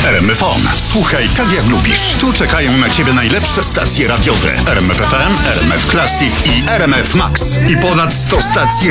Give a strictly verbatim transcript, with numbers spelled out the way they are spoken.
R M F on. Słuchaj tak jak lubisz. Tu czekają na Ciebie najlepsze stacje radiowe. R M F F M, R M F Classic i R M F Max. I ponad sto stacji